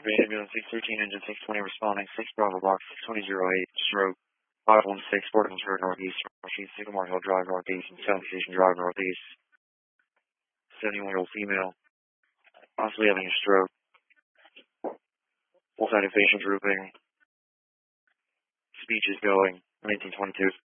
Green Ambulance 613, engine 620 responding, 6 Bravo Box 6008, stroke 516, Portmansburg Northeast, Sheet Sycamore Hill Drive Northeast, and South Station Drive Northeast. 71-year-old female, possibly having a stroke. Full-sided facial drooping. Speech is going, 1922.